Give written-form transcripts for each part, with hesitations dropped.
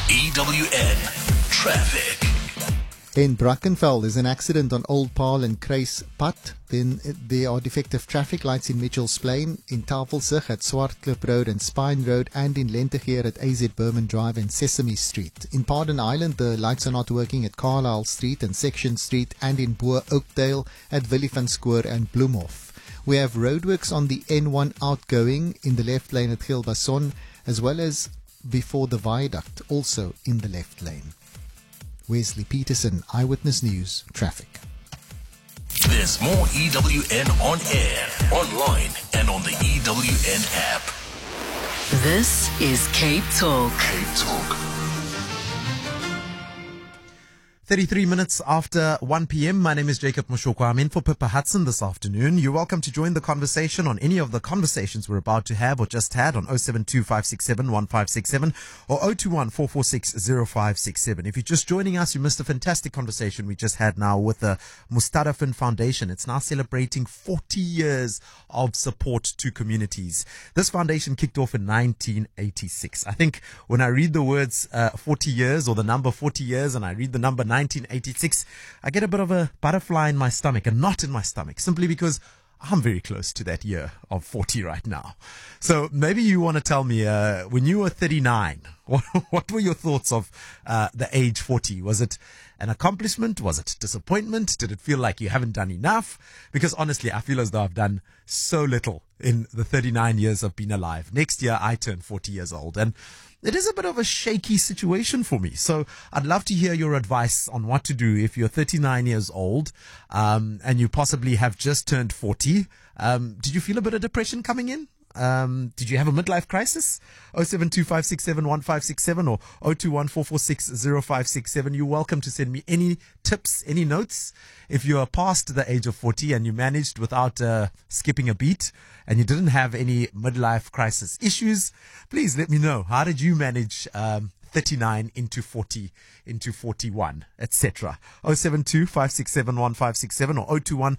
EWN Traffic. In Brackenfell, there's an accident on Old Paarl and Kruis Pad. Then there are defective traffic lights in Mitchells Plain, in Tafelsig at Swartklip Road and Spine Road, and in Lentegeer at AZ Berman Drive and Sesame Street. In Pardon Island, the lights are not working at Carlisle Street and Section Street, and in Boer Oakdale at Willievanspoor and Bloemhof. We have roadworks on the N1 outgoing in the left lane at Gilbason, as well as before the viaduct, also in the left lane. Wesley Peterson, Eyewitness News, Traffic. There's more EWN on air, online, and on the EWN app. This is Cape Talk. Cape Talk. 33 minutes after 1 p.m. My name is Jacob Moshokwa. I'm in for Pippa Hudson this afternoon. You're welcome to join the conversation on any of the conversations we're about to have or just had on 072-567-1567 or 021-446-0567. If you're just joining us, you missed a fantastic conversation we just had now with the Mustadafin Foundation. It's now celebrating 40 years of support to communities. This foundation kicked off in 1986. I think when I read the words 40 years or the number 40 years and I read the number 1986, I get a bit of a butterfly in my stomach, a knot in my stomach, simply because I'm very close to that year of 40 right now. So maybe you want to tell me, when you were 39, what were your thoughts of the age 40? Was it an accomplishment? Was it disappointment? Did it feel like you haven't done enough? Because honestly, I feel as though I've done so little in the 39 years I've been alive. Next year, I turn 40 years old, and it is a bit of a shaky situation for me. So I'd love to hear your advice on what to do if you're 39 years old and you possibly have just turned 40. Did you feel a bit of depression coming in? Did you have a midlife crisis? 072-567-1567 or 021-446-0567. You're welcome to send me any tips, any notes. If you are past the age of 40 and you managed without skipping a beat and you didn't have any midlife crisis issues, please let me know. How did you manage 39 into 40, into 41, etc. 072-567-1567 or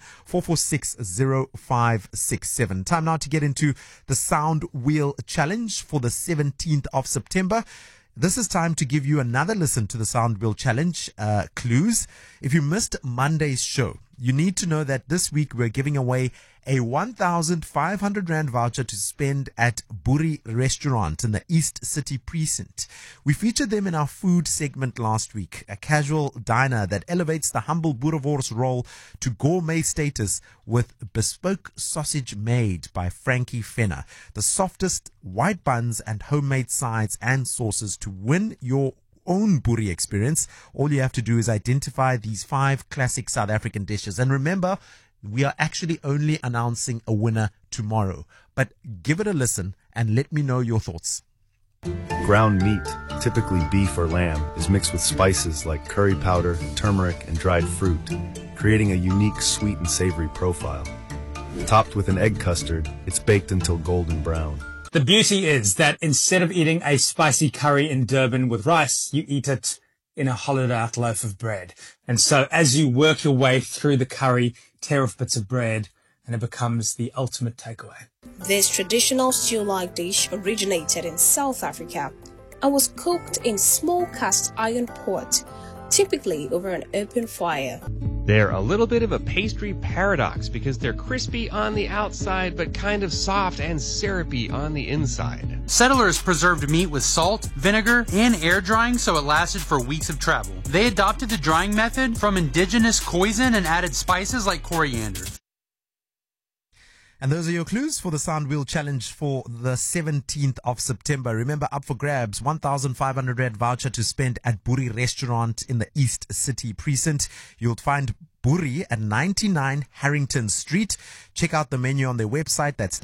021-446-0567. Time now to get into the Sound Wheel Challenge for the 17th of September. This is time to give you another listen to the Sound Wheel Challenge clues. If you missed Monday's show, you need to know that this week we're giving away a 1,500 Rand voucher to spend at Buri Restaurant in the East City Precinct. We featured them in our food segment last week, a casual diner that elevates the humble boerewors role to gourmet status with bespoke sausage made by Frankie Fenner, the softest white buns and homemade sides and sauces. To win your own Buri experience, all you have to do is identify these 5 classic South African dishes. And remember, we are actually only announcing a winner tomorrow. But give it a listen and let me know your thoughts. Ground meat, typically beef or lamb, is mixed with spices like curry powder, turmeric, and dried fruit, creating a unique sweet and savory profile. Topped with an egg custard, it's baked until golden brown. The beauty is that instead of eating a spicy curry in Durban with rice, you eat it in a hollowed out loaf of bread. And so as you work your way through the curry, tear off bits of bread, and it becomes the ultimate takeaway. This traditional stew-like dish originated in South Africa and was cooked in small cast iron pot, typically over an open fire. They're a little bit of a pastry paradox because they're crispy on the outside but kind of soft and syrupy on the inside. Settlers preserved meat with salt, vinegar, and air drying so it lasted for weeks of travel. They adopted the drying method from indigenous Khoisan and added spices like coriander. And those are your clues for the Sound Wheel Challenge for the 17th of September. Remember, up for grabs, 1,500 Rand voucher to spend at Buri Restaurant in the East City Precinct. You'll find Buri at 99 Harrington Street. Check out the menu on their website. That's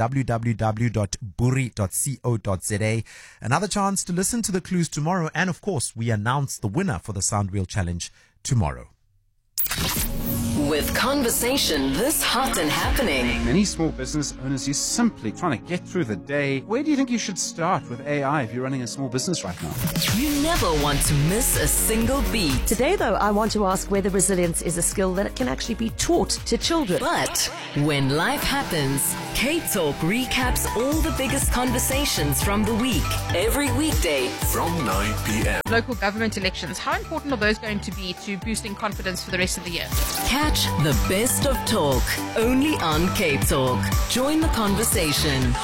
www.buri.co.za. Another chance to listen to the clues tomorrow. And of course, we announce the winner for the Sound Wheel Challenge tomorrow. with conversation this hot and happening. Many small business owners, you're simply trying to get through the day. Where do you think you should start with AI if you're running a small business right now? You never want to miss a single beat. Today, though, I want to ask whether resilience is a skill that can actually be taught to children. But when life happens, Cape Talk recaps all the biggest conversations from the week, every weekday from 9 p.m. Local government elections, how important are those going to be to boosting confidence for the rest of the year? Catch the best of talk, only on Cape Talk. Join the conversation.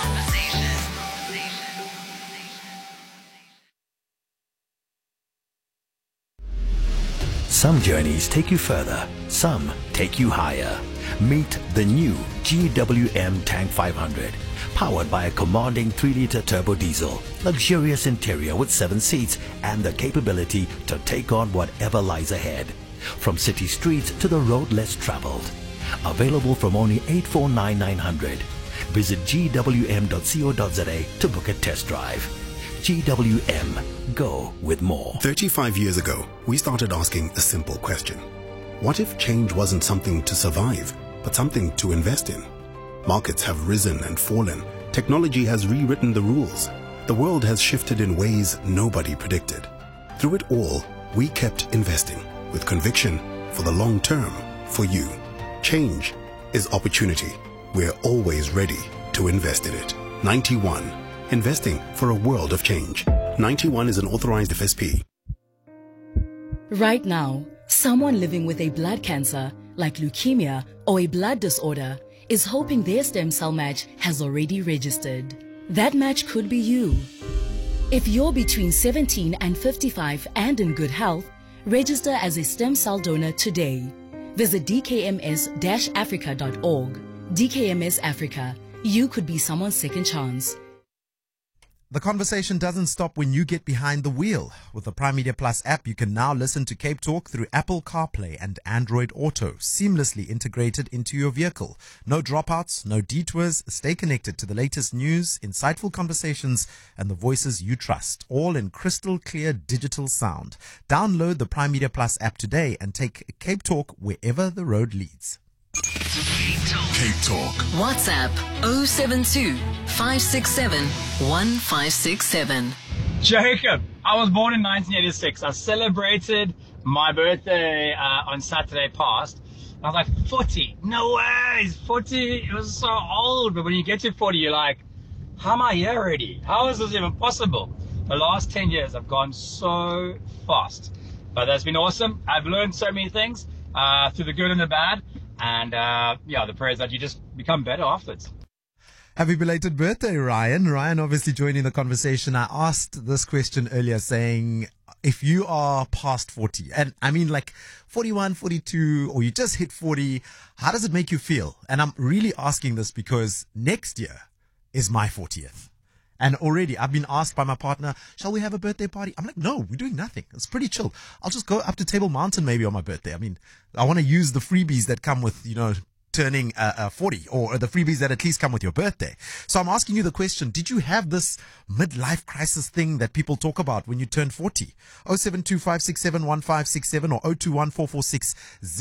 Some journeys take you further, some take you higher. Meet the new GWM Tank 500. Powered by a commanding 3-liter turbo diesel, luxurious interior with 7 seats, and the capability to take on whatever lies ahead. From city streets to the road less traveled. Available from only 849,900. Visit gwm.co.za to book a test drive. GWM, go with more. 35 years ago, we started asking a simple question. What if change wasn't something to survive, but something to invest in? Markets have risen and fallen. Technology has rewritten the rules. The world has shifted in ways nobody predicted. Through it all, we kept investing with conviction for the long term, for you. Change is opportunity. We're always ready to invest in it. 91. Investing for a world of change. 91 is an authorized FSP. Right now, someone living with a blood cancer, like leukemia or a blood disorder, is hoping their stem cell match has already registered. That match could be you. If you're between 17 and 55 and in good health, register as a stem cell donor today. Visit dkms-africa.org. DKMS Africa. You could be someone's second chance. The conversation doesn't stop when you get behind the wheel. With the Prime Media Plus app, you can now listen to Cape Talk through Apple CarPlay and Android Auto, seamlessly integrated into your vehicle. No dropouts, no detours. Stay connected to the latest news, insightful conversations, and the voices you trust, all in crystal clear digital sound. Download the Prime Media Plus app today and take Cape Talk wherever the road leads. Cape Talk. WhatsApp 072 567 1567. Jacob, I was born in 1986. I celebrated my birthday on Saturday past. I was like, 40. No way, 40. It was so old. But when you get to 40, you're like, how am I here already? How is this even possible? The last 10 years have gone so fast. But that's been awesome. I've learned so many things through the good and the bad. And the prayer is that you just become better afterwards. Happy belated birthday, Ryan. Ryan obviously joining the conversation. I asked this question earlier saying, if you are past 40, and I mean like 41, 42, or you just hit 40, how does it make you feel? And I'm really asking this because next year is my 40th. And already I've been asked by my partner, shall we have a birthday party? I'm like, no, we're doing nothing. It's pretty chill. I'll just go up to Table Mountain maybe on my birthday. I mean, I want to use the freebies that come with, turning 40, or the freebies that at least come with your birthday. So I'm asking you the question, did you have this midlife crisis thing that people talk about when you turn 40? 072 567 1567 or 021 446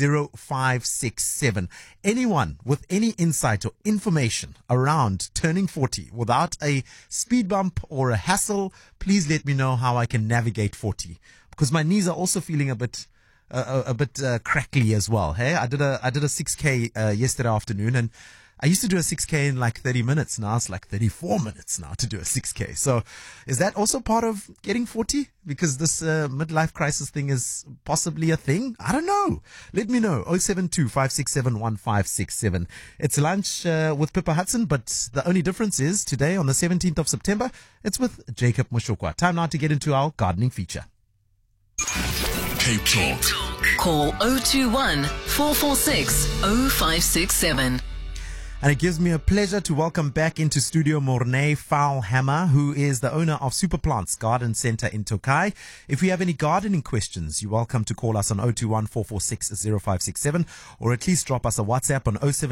0567. Anyone with any insight or information around turning 40 without a speed bump or a hassle, please let me know how I can navigate 40, because my knees are also feeling a bit crackly as well. Hey, I did a 6K yesterday afternoon, and I used to do a 6K in like 30 minutes. Now it's like 34 minutes now to do a 6K. So is that also part of getting 40? Because this midlife crisis thing is possibly a thing? I don't know. Let me know. 072 567 1567. It's lunch with Pippa Hudson, but the only difference is today on the 17th of September, it's with Jacob Mushokwa. Time now to get into our gardening feature. Cape Talk. Call 021 446 0567. And it gives me a pleasure to welcome back into studio Mornay Foulhammer, who is the owner of Superplants Garden Centre in Tokai. If you have any gardening questions, you're welcome to call us on 021-446-0567 or at least drop us a WhatsApp on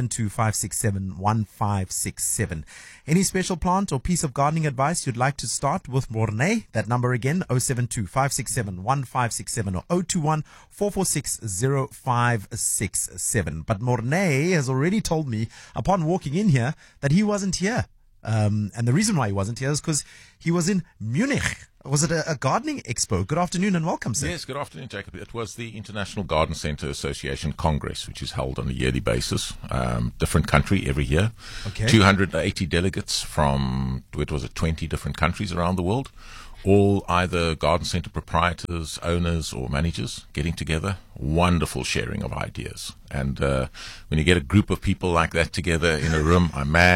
072-567-1567. Any special plant or piece of gardening advice you'd like to start with Mornay? That number again, 072-567-1567 or 021-446-0567. But Mornay has already told me, upon walking in here, that he wasn't here. And the reason why he wasn't here is because he was in Munich. Was it a gardening expo? Good afternoon and welcome, sir. Yes, good afternoon, Jacob. It was the International Garden Centre Association Congress, which is held on a yearly basis, different country every year. Okay. 280 delegates from, 20 different countries around the world, all either garden centre proprietors, owners or managers getting together. Wonderful sharing of ideas. And when you get a group of people like that together in a room,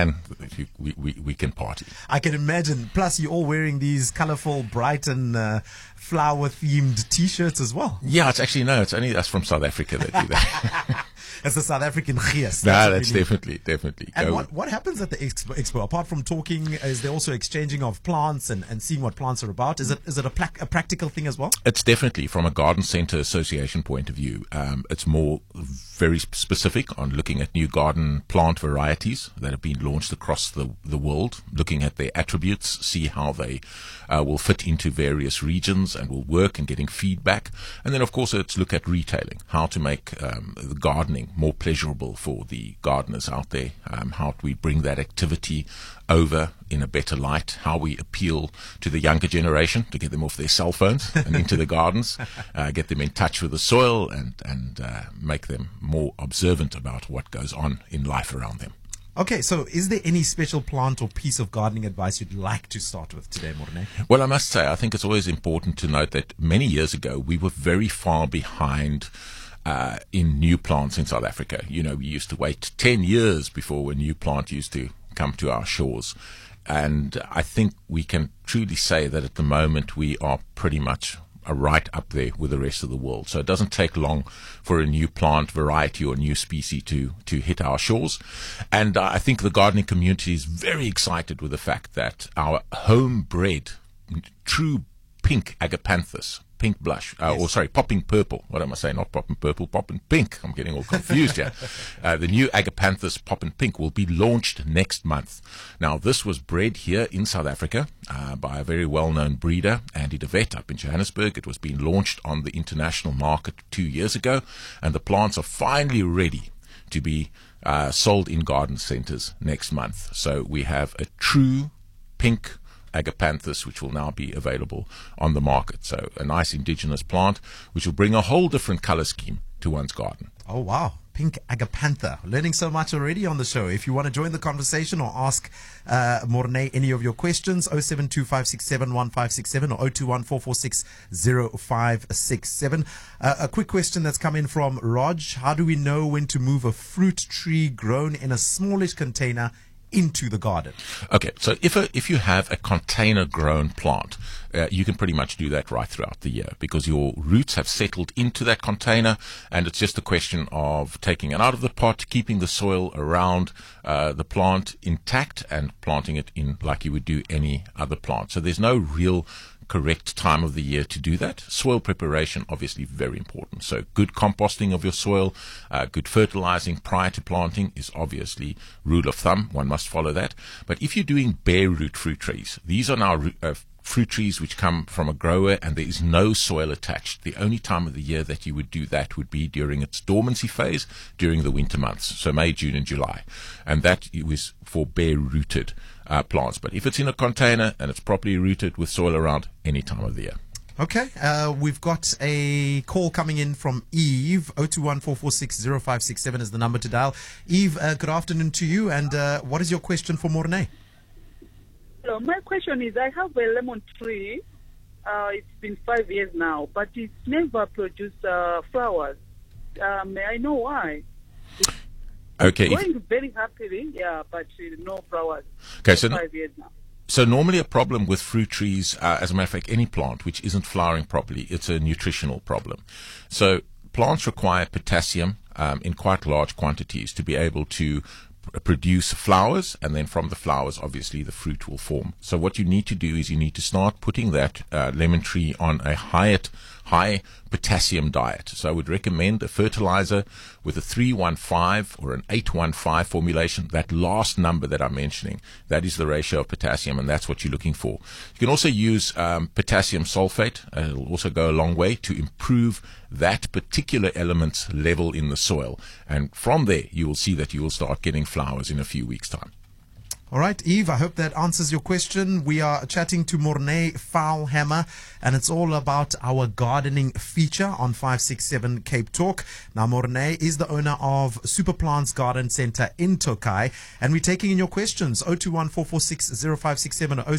we can party. I can imagine. Plus, you're all wearing these colourful, bright and flower-themed T-shirts as well. Yeah, it's only us from South Africa that do that. It's the South African geest. No, that's definitely. And what happens at the expo? Apart from talking, is there also exchanging of plants and seeing what plants are about? Is it a practical thing as well? It's definitely, from a garden centre association point of view, it's more very specific on looking at new garden plant varieties that have been launched across the world, looking at their attributes, see how they will fit into various regions and will work, and getting feedback. And then, of course, it's look at retailing, how to make the gardening more pleasurable for the gardeners out there, how do we bring that activity over in a better light, how we appeal to the younger generation to get them off their cell phones and into the gardens, get them in touch with the soil and make them more observant about what goes on in life around them. Okay, so is there any special plant or piece of gardening advice you'd like to start with today, Mornay? Well, I must say, I think it's always important to note that many years ago we were very far behind in new plants in South Africa. You know, we used to wait 10 years before a new plant used to come to our shores. And I think we can truly say that at the moment we are pretty much right up there with the rest of the world. So it doesn't take long for a new plant variety or new species to hit our shores. And I think the gardening community is very excited with the fact that our homebred true pink agapanthus, pink blush, popping purple. What am I saying? Not popping purple, popping pink. I'm getting all confused here. The new agapanthus popping pink will be launched next month. Now, this was bred here in South Africa by a very well-known breeder, Andy de Wet, up in Johannesburg. It was being launched on the international market 2 years ago, and the plants are finally ready to be sold in garden centres next month. So we have a true pink agapanthus, which will now be available on the market. So a nice indigenous plant, which will bring a whole different color scheme to one's garden. Oh, wow. Pink agapantha. Learning so much already on the show. If you want to join the conversation or ask Mornay any of your questions, 072-567-1567 or 021-446-0567. A quick question that's come in from Raj. How do we know when to move a fruit tree grown in a smallish container into the garden? Okay, so if you have a container grown plant, you can pretty much do that right throughout the year because your roots have settled into that container, and it's just a question of taking it out of the pot, keeping the soil around the plant intact, and planting it in like you would do any other plant. So there's no real correct time of the year to do that. Soil preparation, obviously very important. So good composting of your soil, good fertilizing prior to planting is obviously rule of thumb. One must follow that. But if you're doing bare root fruit trees, these are now fruit trees which come from a grower and there is no soil attached. The only time of the year that you would do that would be during its dormancy phase during the winter months, so May, June and July. And that is for bare rooted plants. But if it's in a container and it's properly rooted with soil around, any time of the year. Okay, we've got a call coming in from Eve. 021-446-0567 is the number to dial. Eve, good afternoon to you, and what is your question for Mornay? Hello, my question is, I have a lemon tree. It's been 5 years now, but it's never produced flowers. May I know why? Okay. It's going very happily, but no flowers. Okay, so 5 years now. So normally a problem with fruit trees, as a matter of fact, any plant which isn't flowering properly, it's a nutritional problem. So plants require potassium in quite large quantities to be able to produce flowers, and then from the flowers, obviously, the fruit will form. So what you need to do is you need to start putting that lemon tree on a high potassium diet. So I would recommend a fertilizer with a 315 or an 815 formulation. That last number that I'm mentioning, that is the ratio of potassium, and that's what you're looking for. You can also use potassium sulfate. It'll also go a long way to improve that particular element's level in the soil. And from there, you will see that you will start getting flowers in a few weeks' time. All right, Eve, I hope that answers your question. We are chatting to Mornay Foulhammer, and it's all about our gardening feature on 567 Cape Talk. Now, Mornay is the owner of Super Plants Garden Center in Tokai, and we're taking in your questions, 021-446-0567 or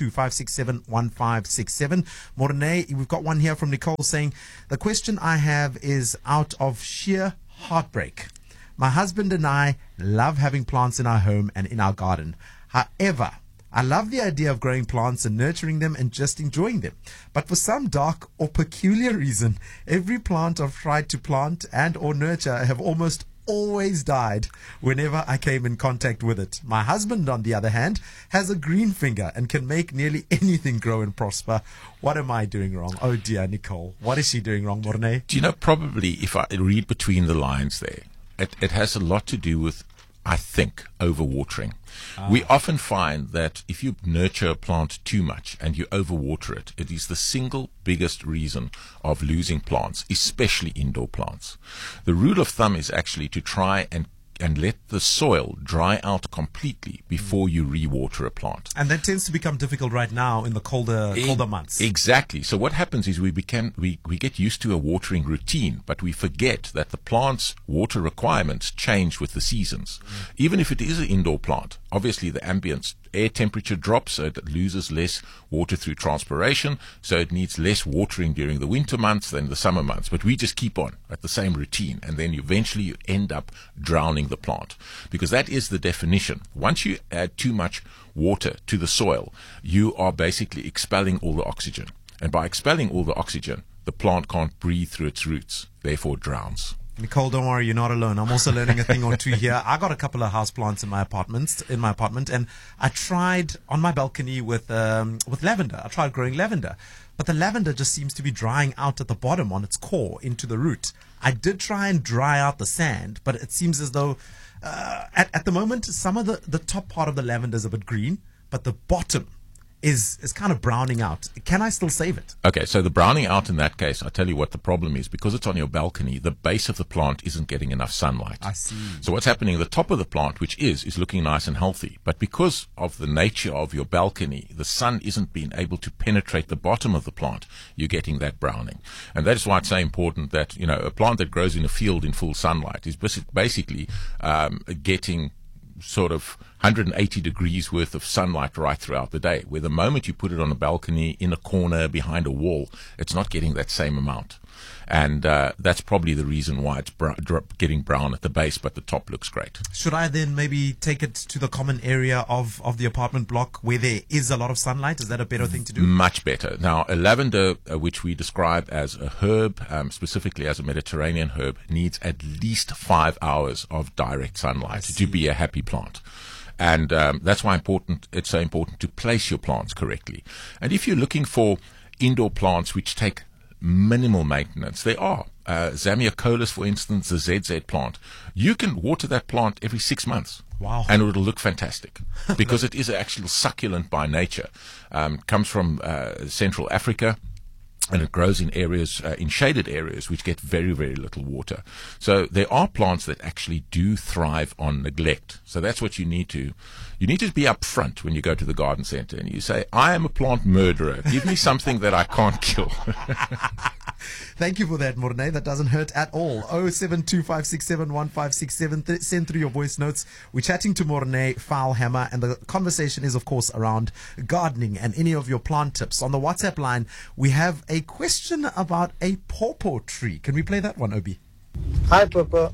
072-567-1567. Mornay, we've got one here from Nicole saying, the question I have is out of sheer heartbreak. My husband and I love having plants in our home and in our garden. However, I love the idea of growing plants and nurturing them and just enjoying them. But for some dark or peculiar reason, every plant I've tried to plant and or nurture have almost always died whenever I came in contact with it. My husband, on the other hand, has a green finger and can make nearly anything grow and prosper. What am I doing wrong? Oh dear, Nicole. What is she doing wrong, Mornay? Do you know, probably, if I read between the lines there, it has a lot to do with, I think, overwatering. We often find that if you nurture a plant too much and you overwater it, it is the single biggest reason of losing plants, especially indoor plants. The rule of thumb is actually to try and let the soil dry out completely before you re-water a plant. And that tends to become difficult right now in the colder months. Exactly. So what happens is we get used to a watering routine, but we forget that the plant's water requirements change with the seasons. Even if it is an indoor plant, obviously the ambient air temperature drops, so it loses less water through transpiration, so it needs less watering during the winter months than the summer months. But we just keep on at the same routine, and then eventually you end up drowning the plant, because that is the definition. Once you add too much water to the soil, you are basically expelling all the oxygen, and by expelling all the oxygen, the plant can't breathe through its roots, therefore drowns. Nicole, don't worry, you're not alone. I'm also learning a thing or two here. I got a couple of houseplants in my apartment, and I tried on my balcony with lavender. I tried growing lavender, but the lavender just seems to be drying out at the bottom on its core into the root. I did try and dry out the sand, but it seems as though at the moment some of the top part of the lavender is a bit green, but the bottom is kind of browning out. Can I still save it? Okay, so the browning out in that case, I'll tell you what the problem is. Because it's on your balcony, the base of the plant isn't getting enough sunlight. I see. So what's happening at the top of the plant, which is looking nice and healthy, but because of the nature of your balcony, the sun isn't being able to penetrate the bottom of the plant, you're getting that browning. And that is why it's so important that, you know, a plant that grows in a field in full sunlight is basically getting sort of 180 degrees worth of sunlight right throughout the day, where the moment you put it on a balcony, in a corner, behind a wall, it's not getting that same amount. And that's probably the reason why it's getting brown at the base, but the top looks great. Should I then maybe take it to the common area of the apartment block where there is a lot of sunlight? Is that a better thing to do? Much better. Now, a lavender, which we describe as a herb, specifically as a Mediterranean herb, needs at least 5 hours of direct sunlight to be a happy plant. And that's why it's so important to place your plants correctly. And if you're looking for indoor plants which take minimal maintenance, there are. Zamioculus, for instance, the ZZ plant. You can water that plant every 6 months. Wow. And it'll look fantastic because it is an actual succulent by nature. Comes from Central Africa. And it grows in areas, in shaded areas, which get very, very little water. So there are plants that actually do thrive on neglect. So that's what you need to be upfront when you go to the garden center and you say, I am a plant murderer. Give me something that I can't kill. Thank you for that, Mornay. That doesn't hurt at all. 0725671567. Send through your voice notes. We're chatting to Mornay Foulhammer, and the conversation is, of course, around gardening and any of your plant tips. On the WhatsApp line, we have a question about a pawpaw tree. Can we play that one, Obi? Hi, Papa.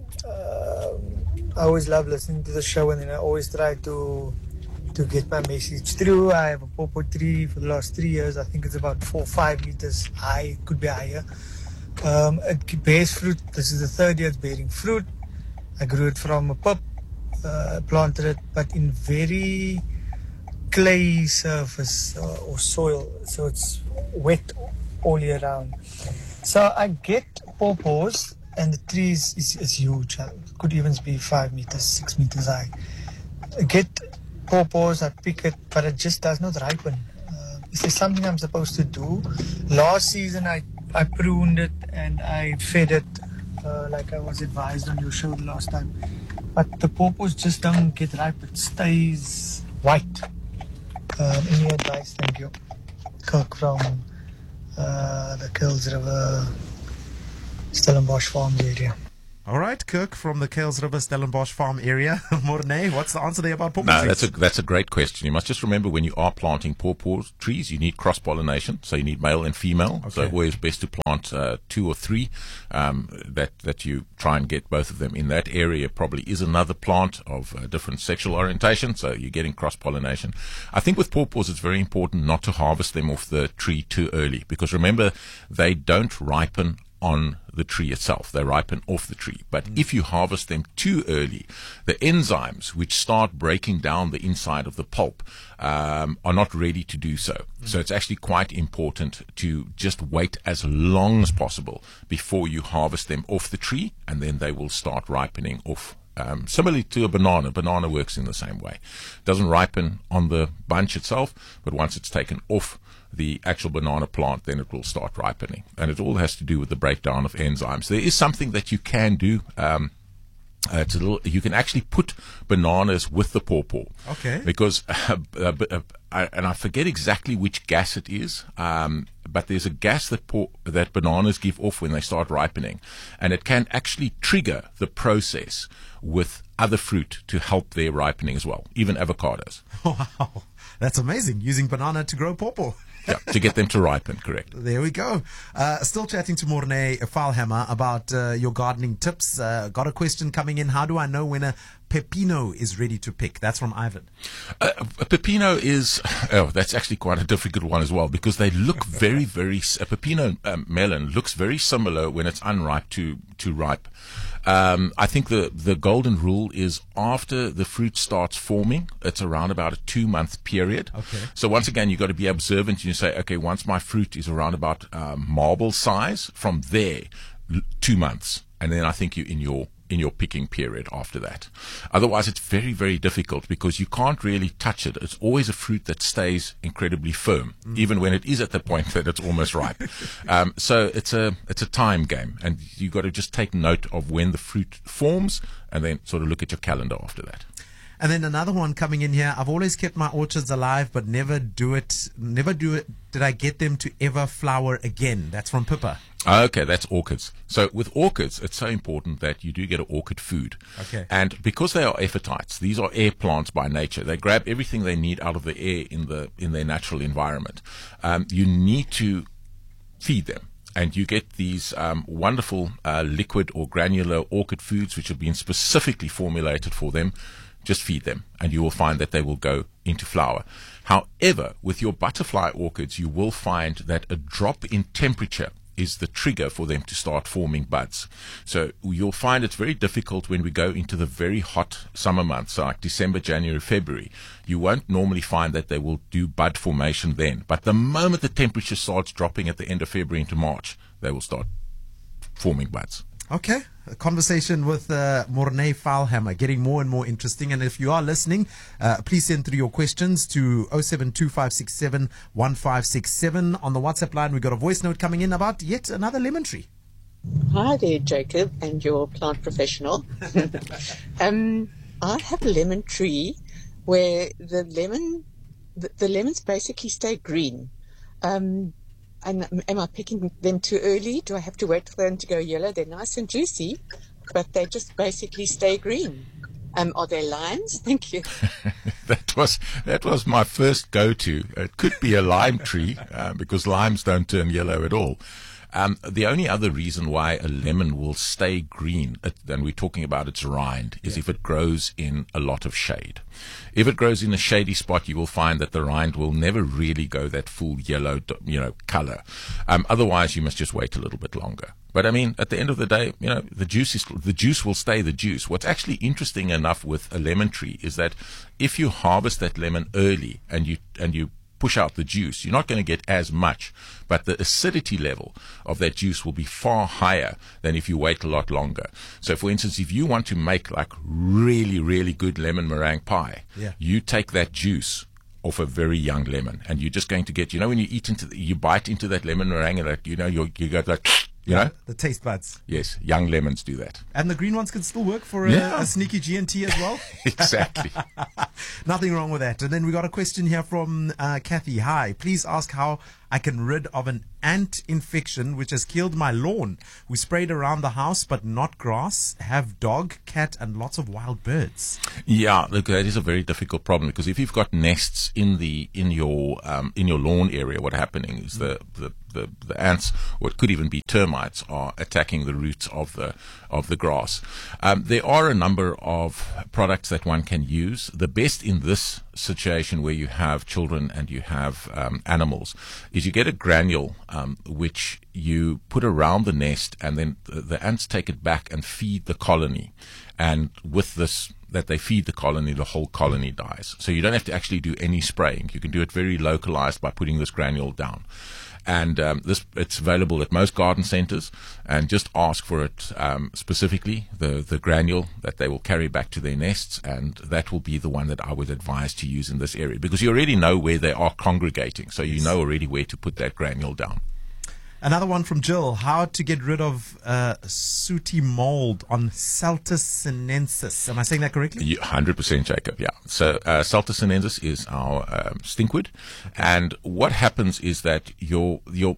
I always love listening to the show, and then I always try to get my message through. I have a pawpaw tree for the last 3 years. I think it's about 4 or 5 meters high. It could be higher. It bears fruit. This is the third year it's bearing fruit. I grew it from a pup. planted it, but in very clay surface or soil, so it's wet all year round. So I get pawpaws, and the tree is huge. It could even be 5 meters, 6 meters high. I get pawpaws, I pick it, but it just does not ripen. Is there something I'm supposed to do? Last season I pruned it and I fed it like I was advised on your show the last time. But the pawpaws just don't get ripe. It stays white. Any advice? Thank you. Kirk from the Kuils River, Stellenbosch Farms area. All right, Kirk from the Kuils River, Stellenbosch Farm area. Mornay, what's the answer there about pawpaw No, trees? that's a great question. You must just remember when you are planting pawpaw trees, you need cross-pollination, so you need male and female. Okay. So always best to plant 2 or 3, that you try and get both of them in that area. Probably is another plant of different sexual orientation, so you're getting cross-pollination. I think with pawpaws, it's very important not to harvest them off the tree too early, because remember, they don't ripen on the tree itself. They ripen off the tree. But if you harvest them too early, the enzymes which start breaking down the inside of the pulp are not ready to do so. So it's actually quite important to just wait as long as possible before you harvest them off the tree, and then they will start ripening off. Similarly to a banana. Banana works in the same way. Doesn't ripen on the bunch itself, but once it's taken off the actual banana plant, then it will start ripening. And it all has to do with the breakdown of enzymes. There is something that you can do. You can actually put bananas with the pawpaw. Okay. Because, I forget exactly which gas it is, but there's a gas that bananas give off when they start ripening. And it can actually trigger the process with other fruit to help their ripening as well, even avocados. Wow, that's amazing. Using banana to grow pawpaw. Yeah, to get them to ripen, correct. There we go. Still chatting to Mornay Falhammer about your gardening tips. Got a question coming in. How do I know when a pepino is ready to pick? That's from Ivan. A pepino is, that's actually quite a difficult one as well, because they look very, very, a pepino melon looks very similar when it's unripe to ripe. I think the golden rule is after the fruit starts forming, it's around about a 2-month period. Okay. So once again, you've got to be observant and you say, okay, once my fruit is around about marble size, from there, 2 months. And then I think you're in your picking period after that. Otherwise, it's very, very difficult because you can't really touch it. It's always a fruit that stays incredibly firm, even when it is at the point that it's almost ripe. So it's a time game, and you've got to just take note of when the fruit forms and then sort of look at your calendar after that. And then another one coming in here. I've always kept my orchards alive, but never do it. Did I get them to ever flower again? That's from Pippa. Okay, that's orchids. So with orchids, it's so important that you do get an orchid food. Okay. And because they are epiphytes, these are air plants by nature. They grab everything they need out of the air in their natural environment. You need to feed them. And you get these wonderful liquid or granular orchid foods which have been specifically formulated for them. Just feed them, and you will find that they will go into flower. However, with your butterfly orchids, you will find that a drop in temperature is the trigger for them to start forming buds. So you'll find it's very difficult when we go into the very hot summer months, like December, January, February. You won't normally find that they will do bud formation then. But the moment the temperature starts dropping at the end of February into March, they will start forming buds. Okay. A conversation with Mornay Falhammer getting more and more interesting. And if you are listening, please send through your questions to 0725671567. On the WhatsApp line, we've got a voice note coming in about yet another lemon tree. Hi there, Jacob, and your plant professional. I have a lemon tree where the lemons basically stay green. And am I picking them too early? Do I have to wait for them to go yellow? They're nice and juicy, but they just basically stay green. Are they limes? Thank you. That was my first go-to. It could be a lime tree because limes don't turn yellow at all. The only other reason why a lemon will stay green, and we're talking about its rind, is if it grows in a lot of shade. If it grows in a shady spot, you will find that the rind will never really go that full yellow, color. Otherwise, you must just wait a little bit longer. But I mean, at the end of the day, the juice will stay the juice. What's actually interesting enough with a lemon tree is that if you harvest that lemon early and you push out the juice, you're not going to get as much, but the acidity level of that juice will be far higher than if you wait a lot longer. So, for instance, if you want to make like really, really good lemon meringue pie, you take that juice off a very young lemon, and you're just going to get, when you bite into that lemon meringue, and you go like, the taste buds. Yes, young lemons do that. And the green ones can still work for a sneaky G&T as well? Exactly. Nothing wrong with that. And then we got a question here from Kathy. Hi, please ask how I can rid of an ant infection which has killed my lawn. We sprayed around the house, but not grass. Have dog, cat, and lots of wild birds. Yeah, look, that is a very difficult problem, because if you've got nests in your lawn area, what's happening is the ants, or it could even be termites, are attacking the roots of the grass. There are a number of products that one can use. The best in this situation where you have children and you have animals is you get a granule which you put around the nest, and then the ants take it back and feed the colony. And with this, that they feed the colony, the whole colony dies. So you don't have to actually do any spraying. You can do it very localized by putting this granule down. And it's available at most garden centers, and just ask for it specifically, the granule that they will carry back to their nests, and that will be the one that I would advise to use in this area, because you already know where they are congregating, so you know already where to put that granule down. Another one from Jill. How to get rid of sooty mold on Saltus sinensis. Am I saying that correctly? 100%, Jacob, yeah. So Saltus sinensis is our stinkwood. And what happens is that your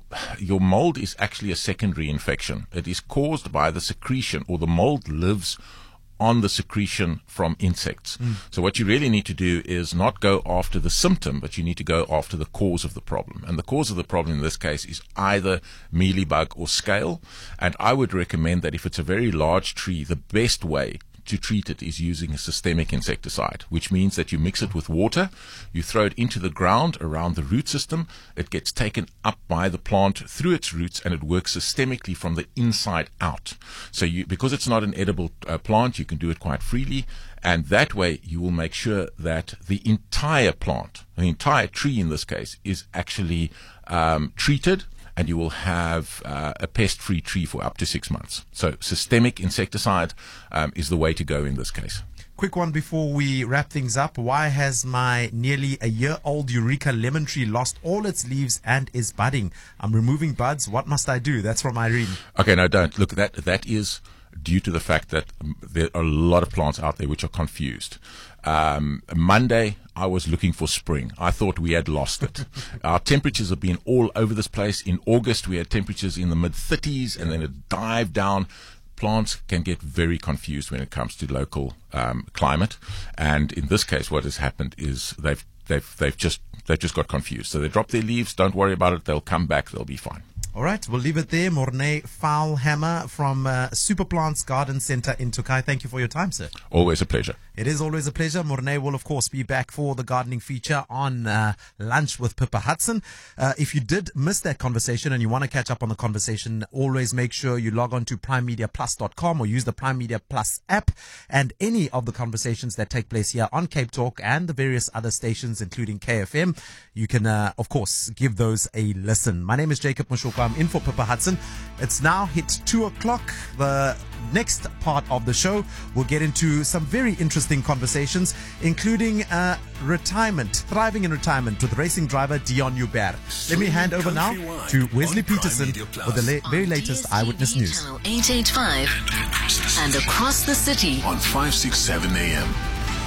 mold is actually a secondary infection. It is caused by the secretion, or the mold lives on the secretion from insects. So what you really need to do is not go after the symptom, but you need to go after the cause of the problem. And the cause of the problem in this case is either mealybug or scale. And I would recommend that if it's a very large tree, the best way to treat it is using a systemic insecticide, which means that you mix it with water, you throw it into the ground around the root system, it gets taken up by the plant through its roots, and it works systemically from the inside out. So because it's not an edible plant, you can do it quite freely, and that way you will make sure that the entire plant, the entire tree in this case, is actually treated, and you will have a pest-free tree for up to 6 months. So systemic insecticide is the way to go in this case. Quick one before we wrap things up. Why has my nearly a year-old Eureka lemon tree lost all its leaves and is budding? I'm removing buds. What must I do? That's from Irene. Okay, no, don't. Look, that is due to the fact that there are a lot of plants out there which are confused. Monday, I was looking for spring. I thought we had lost it. Our temperatures have been all over this place. In August, we had temperatures in the mid-30s, and then it dived down. Plants can get very confused when it comes to local climate. And in this case, what has happened is they've just got confused. So they drop their leaves. Don't worry about it. They'll come back. They'll be fine. All right, we'll leave it there. Mornay Foulhammer from Superplants Garden Centre in Tokai. Thank you for your time, sir. Always a pleasure. It is always a pleasure. Mornay will, of course, be back for the gardening feature on Lunch with Pippa Hudson. If you did miss that conversation and you want to catch up on the conversation, always make sure you log on to primemediaplus.com or use the Prime Media Plus app, and any of the conversations that take place here on Cape Talk and the various other stations, including KFM, you can, of course, give those a listen. My name is Jacob Moshoka. I'm in for Pippa Hudson. It's now hit 2 o'clock. The next part of the show, we'll get into some very interesting conversations, including retirement, thriving in retirement with racing driver Dion Hubert. Let me hand over now to Wesley Peterson with the very latest Eyewitness News. Channel 885 and across the city on 567 AM.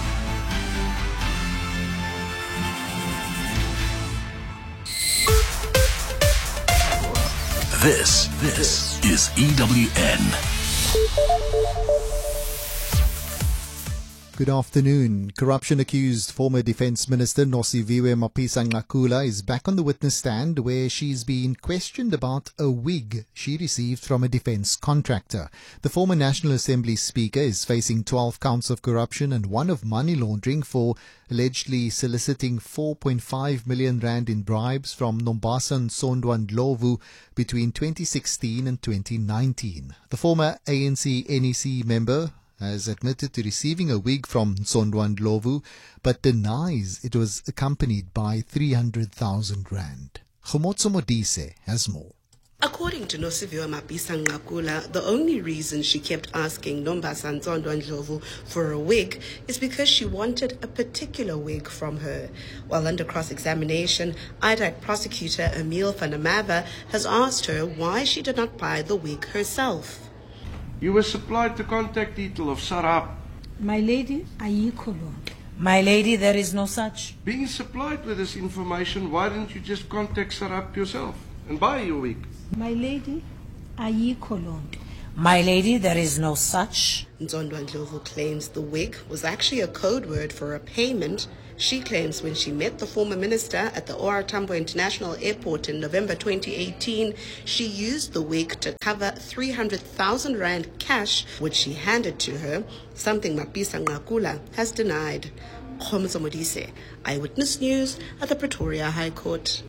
This is EWN. Good afternoon. Corruption-accused former Defence Minister Nosiviwe Mapisa-Nqakula is back on the witness stand where she's been questioned about a wig she received from a defence contractor. The former National Assembly Speaker is facing 12 counts of corruption and one of money laundering for allegedly soliciting 4.5 million rand in bribes from Nombasa Nsondwa Ndlovu between 2016 and 2019. The former ANC NEC member has admitted to receiving a wig from Nsondwa Ndlovu, but denies it was accompanied by 300,000 rand. Khomotso Modise has more. According to Nosiviwe Mapisa-Nqakula, the only reason she kept asking Nombasa Nsondwa Ndlovu for a wig is because she wanted a particular wig from her. While under cross-examination, IDAC prosecutor Emile van der Merwe has asked her why she did not buy the wig herself. You were supplied the contact detail of Sarab. My lady, ayikho lonke. My lady, there is no such. Being supplied with this information, why didn't you just contact Sarab yourself and buy your wig? My lady, ayikho lonke. My lady, there is no such. Nsondwa Ndlovu claims the wig was actually a code word for a payment. She claims when she met the former minister at the OR Tambo International Airport in November 2018, she used the wig to cover 300,000 rand cash, which she handed to her, something Mapisa-Nqakula has denied. Khomotso Modise, Eyewitness News at the Pretoria High Court.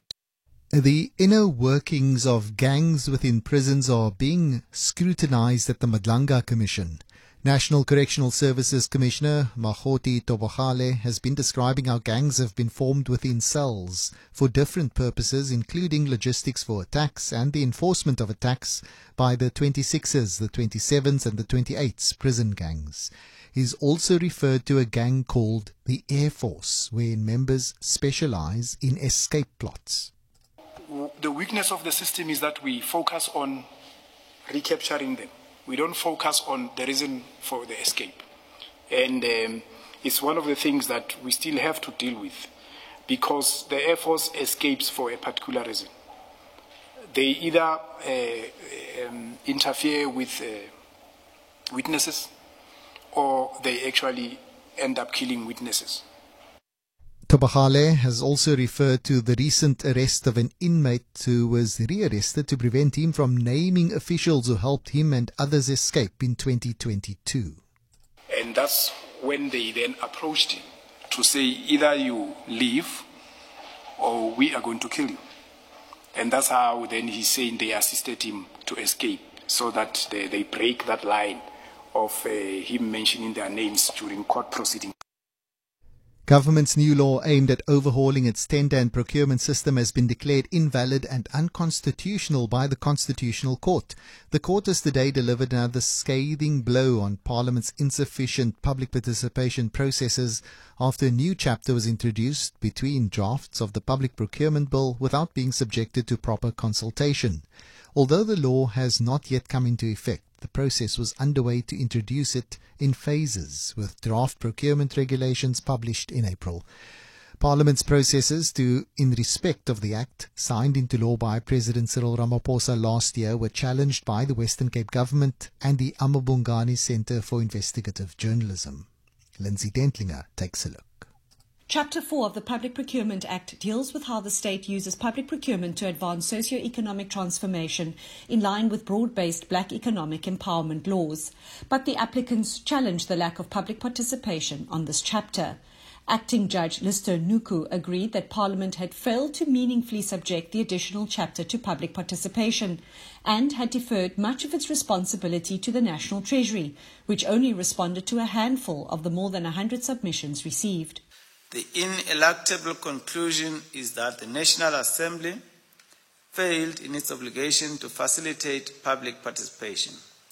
The inner workings of gangs within prisons are being scrutinized at the Madlanga Commission. National Correctional Services Commissioner Mahoti Tobohale has been describing how gangs have been formed within cells for different purposes, including logistics for attacks and the enforcement of attacks by the 26s, the 27s and the 28s prison gangs. He's also referred to a gang called the Air Force, wherein members specialize in escape plots. The weakness of the system is that we focus on recapturing them. We don't focus on the reason for the escape. And it's one of the things that we still have to deal with, because the Air Force escapes for a particular reason. They either interfere with witnesses, or they actually end up killing witnesses. Tobohale has also referred to the recent arrest of an inmate who was rearrested to prevent him from naming officials who helped him and others escape in 2022. And that's when they then approached him to say, either you leave or we are going to kill you. And that's how then he's saying they assisted him to escape, so that they break that line of him mentioning their names during court proceedings. Government's new law aimed at overhauling its tender and procurement system has been declared invalid and unconstitutional by the Constitutional Court. The court has today delivered another scathing blow on Parliament's insufficient public participation processes after a new chapter was introduced between drafts of the Public Procurement Bill without being subjected to proper consultation. Although the law has not yet come into effect, the process was underway to introduce it in phases, with draft procurement regulations published in April. Parliament's processes in respect of the Act, signed into law by President Cyril Ramaphosa last year, were challenged by the Western Cape Government and the Amabungani Centre for Investigative Journalism. Lindsay Dentlinger takes a look. Chapter 4 of the Public Procurement Act deals with how the state uses public procurement to advance socio-economic transformation in line with broad-based black economic empowerment laws. But the applicants challenged the lack of public participation on this chapter. Acting Judge Lister Nuku agreed that Parliament had failed to meaningfully subject the additional chapter to public participation and had deferred much of its responsibility to the National Treasury, which only responded to a handful of the more than 100 submissions received. The ineluctable conclusion is that the National Assembly failed in its obligation to facilitate public participation.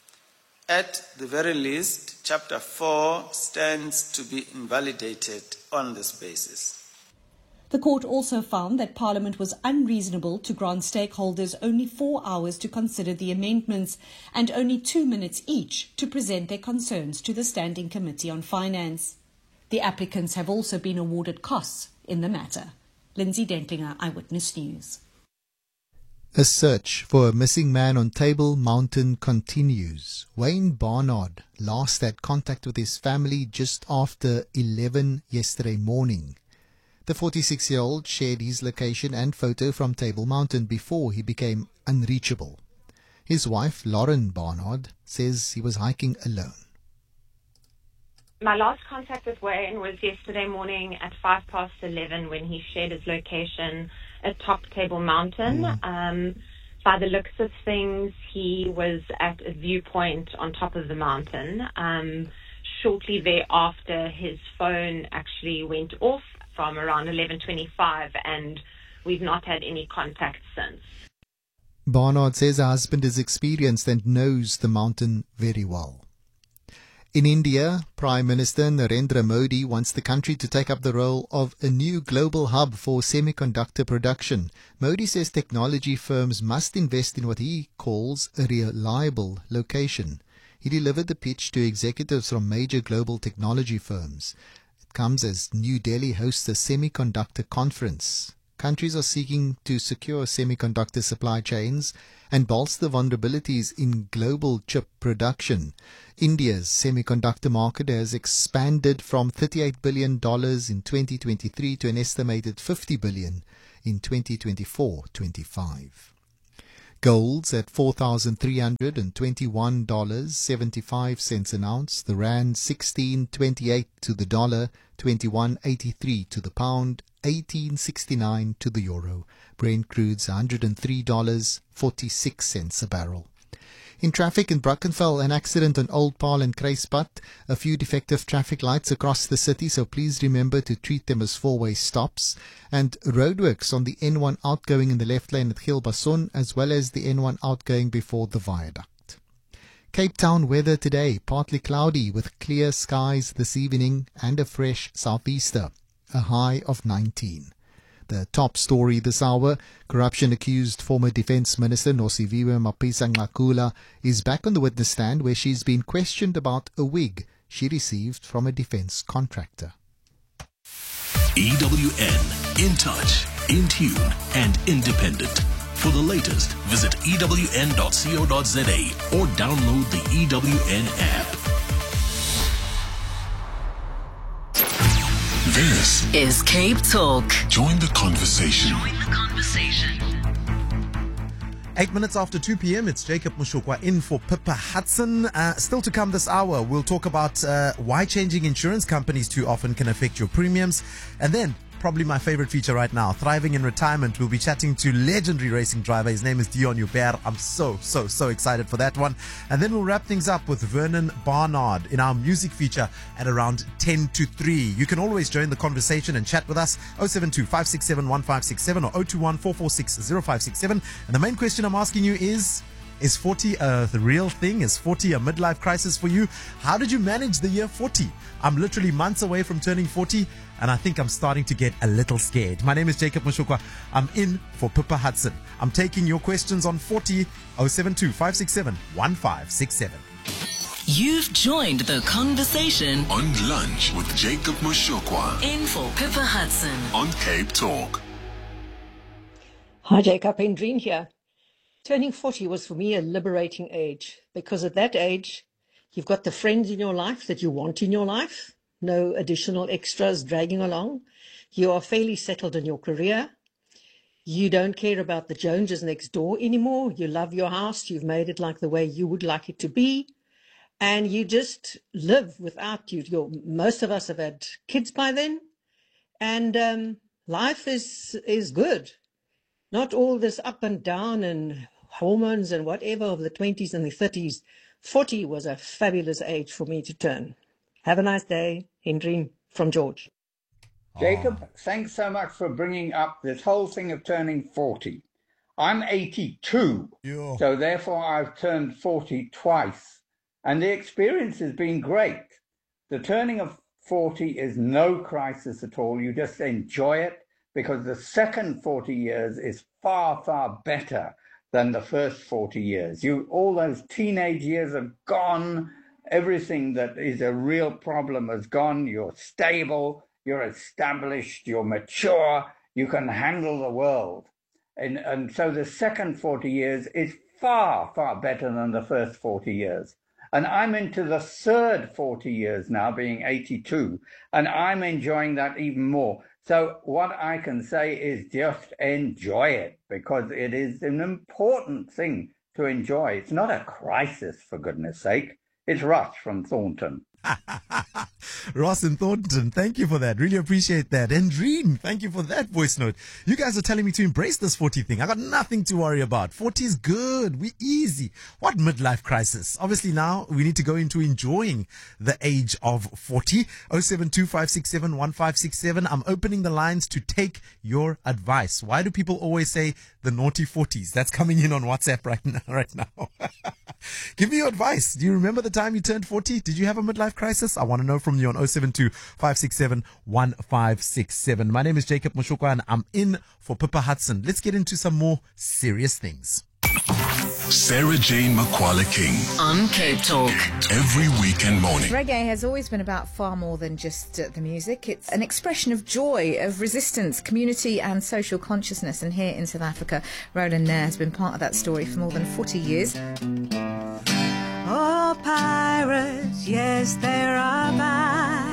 At the very least, Chapter 4 stands to be invalidated on this basis. The court also found that Parliament was unreasonable to grant stakeholders only 4 hours to consider the amendments and only 2 minutes each to present their concerns to the Standing Committee on Finance. The applicants have also been awarded costs in the matter. Lindsay Dentlinger, Eyewitness News. A search for a missing man on Table Mountain continues. Wayne Barnard last had contact with his family just after 11 yesterday morning. The 46-year-old shared his location and photo from Table Mountain before he became unreachable. His wife, Lauren Barnard, says he was hiking alone. My last contact with Wayne was yesterday morning at 11:05 when he shared his location atop Table Mountain. By the looks of things, he was at a viewpoint on top of the mountain. Shortly thereafter, his phone actually went off from around 11:25, and we've not had any contact since. Barnard says her husband is experienced and knows the mountain very well. In India, Prime Minister Narendra Modi wants the country to take up the role of a new global hub for semiconductor production. Modi says technology firms must invest in what he calls a reliable location. He delivered the pitch to executives from major global technology firms. It comes as New Delhi hosts a semiconductor conference. Countries are seeking to secure semiconductor supply chains and bolster vulnerabilities in global chip production. India's semiconductor market has expanded from $38 billion in 2023 to an estimated $50 billion in 2024-25. Gold's at $4,321.75 an ounce. The rand 16.28 to the dollar, 21.83 to the pound, 18.69 to the euro. Brent crude's $103.46 a barrel. In traffic in Brackenfell, an accident on Old Paarl and Kruispad. A few defective traffic lights across the city, so please remember to treat them as four-way stops. And roadworks on the N1 outgoing in the left lane at Gilbason, as well as the N1 outgoing before the viaduct. Cape Town weather today, partly cloudy with clear skies this evening and a fresh southeaster, a high of 19. The top story this hour, corruption-accused former Defence Minister Nosiviwe Mapisa-Nqakula is back on the witness stand where she's been questioned about a wig she received from a defence contractor. EWN, in touch, in tune and independent. For the latest, visit ewn.co.za or download the EWN app. This is Cape Talk. Join the conversation. 8 minutes after 2 p.m, it's Jacob Mushokwa in for Pippa Hudson. Still to come this hour, we'll talk about why changing insurance companies too often can affect your premiums. And then, probably my favorite feature right now, Thriving in Retirement. We'll be chatting to legendary racing driver. His name is Dion Hubert. I'm so excited for that one. And then we'll wrap things up with Vernon Barnard in our music feature at around 10 to 3. You can always join the conversation and chat with us, 072-567-1567 or 021-446-0567. And the main question I'm asking you is 40 the real thing? Is 40 a midlife crisis for you? How did you manage the year 40? I'm literally months away from turning 40, and I think I'm starting to get a little scared. My name is Jacob Mushokwa. I'm in for Pippa Hudson. I'm taking your questions on 40, 072-567-1567. You've joined the conversation On Lunch with Jacob Mushokwa in for Pippa Hudson on Cape Talk. Hi, Jacob. Andreen here. Turning 40 was for me a liberating age because at that age, you've got the friends in your life that you want in your life, no additional extras dragging along. You are fairly settled in your career. You don't care about the Joneses next door anymore. You love your house. You've made it like the way you would like it to be. And you just live without you. Most of us have had kids by then. And life is good. Not all this up and down and hormones and whatever of the 20s and the 30s. 40 was a fabulous age for me to turn. Have a nice day. Hendrine from George. Jacob, thanks so much for bringing up this whole thing of turning 40. I'm 82, so therefore I've turned 40 twice, and the experience has been great. The turning of 40 is no crisis at all. You just enjoy it because the second 40 years is far, far better than the first 40 years. All those teenage years are gone. Everything that is a real problem has gone. You're stable, you're established, you're mature, you can handle the world. And so the second 40 years is far, far better than the first 40 years. And I'm into the third 40 years now, being 82, and I'm enjoying that even more. So what I can say is just enjoy it, because it is an important thing to enjoy. It's not a crisis, for goodness sake. It's Ross from Thornton. Ross in Thornton, thank you for that. Really appreciate that. And Dream, thank you for that voice note. You guys are telling me to embrace this 40 thing. I got nothing to worry about. 40 is good. We easy. What midlife crisis? Obviously now we need to go into enjoying the age of 40. 0725671567. I'm opening the lines to take your advice. Why do people always say the naughty 40s? That's coming in on WhatsApp right now. Give me your advice. Do you remember the time you turned 40? Did you have a midlife crisis? I want to know from you on 072-567-1567. My name is Jacob Moshokwa and I'm in for Pippa Hudson. Let's get into some more serious things. Sarah Jane Makwala King on Cape Talk. Every weekend morning. Reggae has always been about far more than just the music. It's an expression of joy, of resistance, community and social consciousness. And here in South Africa, Roland Nair has been part of that story for more than 40 years. Oh, pirates, yes, there are by.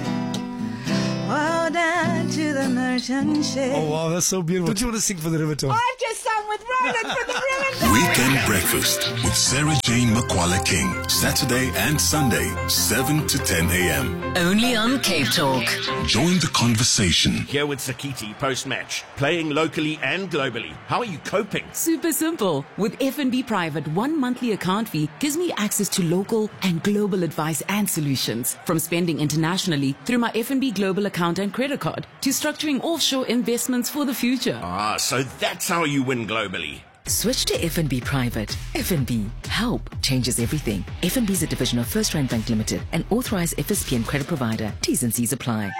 Well done to the merchant ship. Oh, wow, that's so beautiful. Don't you want to sing for the Riverton? I've just sung with Roland for the Riverton. Weekend Breakfast with Sarah Jane Makwala King. Saturday and Sunday, 7 to 10 a.m. Only on Cape Talk. Join the conversation. Here with Sakiti post-match. Playing locally and globally. How are you coping? Super simple. With FNB Private, 1 monthly account fee gives me access to local and global advice and solutions. From spending internationally through my FNB Global account and credit card to structuring offshore investments for the future. Ah, so that's how you win globally. Switch to FNB Private. FNB. Help changes everything. FNB is a division of First Rand Bank Limited, an authorized FSP and credit provider. T's and C's apply.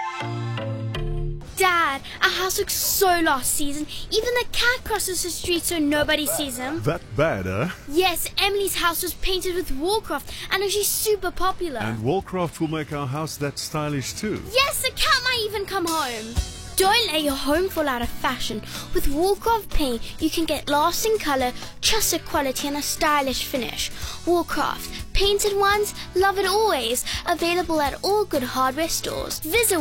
Dad, our house looks so lost season. Even the cat crosses the street so nobody sees him. That bad, huh? Yes, Emily's house was painted with Warcraft and she's super popular. And Warcraft will make our house that stylish too. Yes, the cat might even come home. Don't let your home fall out of fashion. With Warcraft paint, you can get lasting colour, trusted quality and a stylish finish. Warcraft. Painted ones, love it always. Available at all good hardware stores. Visit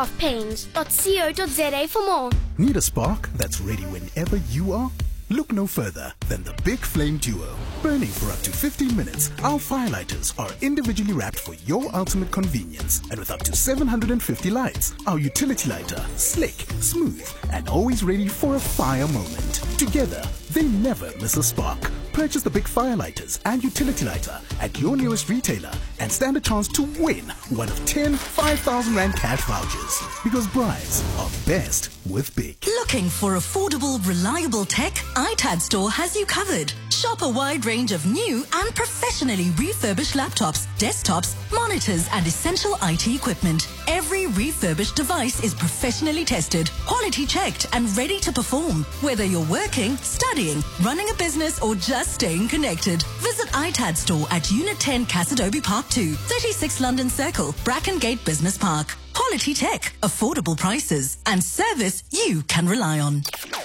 warcraftpaints.co.za for more. Need a spark that's ready whenever you are? Look no further than the Big Flame Duo. Burning for up to 15 minutes, our firelighters are individually wrapped for your ultimate convenience. And with up to 750 lights, our utility lighter, slick, smooth, and always ready for a fire moment. Together, they never miss a spark. Purchase the Big Firelighters and utility lighter at your nearest retailer and stand a chance to win one of 10 5,000 Rand cash vouchers. Because brides are best with big. Looking for affordable, reliable tech? iTad Store has you covered. Shop a wide range of new and professionally refurbished laptops, desktops, monitors, and essential IT equipment. Every refurbished device is professionally tested, quality checked, and ready to perform. Whether you're working, studying, running a business, or just staying connected, visit iTad Store at Unit 10 Cassidobi Park 2, 36 London Circle, Brackengate Business Park. Quality tech, affordable prices, and service you can rely on.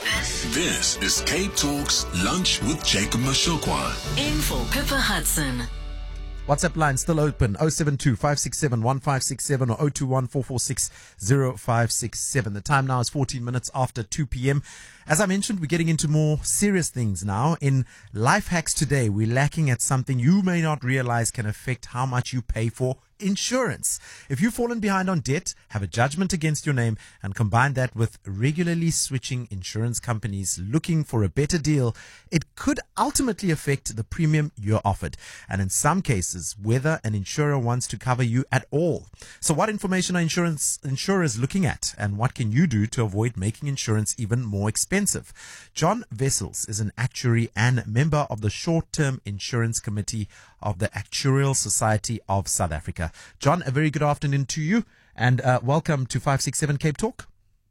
This is Cape Talk's Lunch with Jacob Moshokwa. In for Pippa Hudson. WhatsApp line still open, 072-567-1567 or 021-446-0567. The time now is 14 minutes after 2 p.m. As I mentioned, we're getting into more serious things now. In Life Hacks today, we're lacking at something you may not realize can affect how much you pay for insurance. If you've fallen behind on debt, have a judgment against your name, and combine that with regularly switching insurance companies looking for a better deal, it could ultimately affect the premium you're offered, and in some cases, whether an insurer wants to cover you at all. So what information are insurers looking at, and what can you do to avoid making insurance even more expensive? John Wessels is an actuary and member of the Short-Term Insurance Committee of the Actuarial Society of South Africa. John, a very good afternoon to you, and welcome to 567 Cape Talk.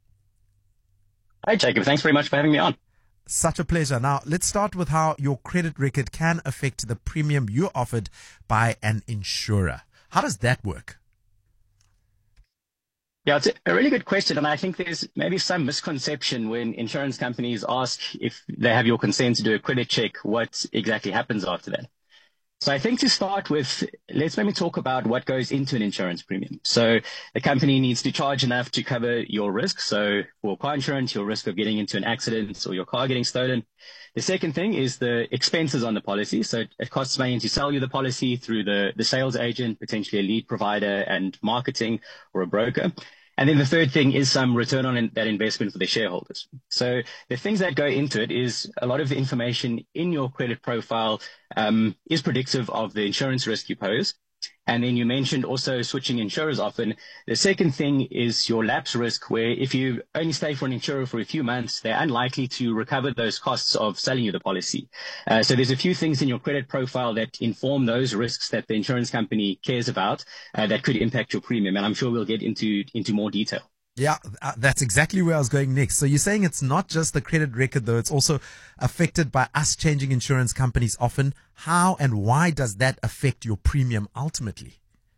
Hi, Jacob. Thanks very much for having me on. Such a pleasure. Now, let's start with how your credit record can affect the premium you're offered by an insurer. How does that work? Yeah, it's a really good question. And I think there's maybe some misconception when insurance companies ask if they have your consent to do a credit check, what exactly happens after that. So I think to start with, let's maybe talk about what goes into an insurance premium. So the company needs to charge enough to cover your risk. So for car insurance, your risk of getting into an accident or your car getting stolen. The second thing is the expenses on the policy. So it costs money to sell you the policy through the sales agent, potentially a lead provider and marketing or a broker. And then the third thing is some return on that investment for the shareholders. So the things that go into it is a lot of the information in your credit profile is predictive of the insurance risk you pose. And then you mentioned also switching insurers often. The second thing is your lapse risk, where if you only stay for an insurer for a few months, they're unlikely to recover those costs of selling you the policy. So there's a few things in your credit profile that inform those risks that the insurance company cares about that could impact your premium. And I'm sure we'll get into more detail. Yeah, that's exactly where I was going next. So you're saying it's not just the credit record, though. It's also affected by us changing insurance companies often. How and why does that affect your premium ultimately?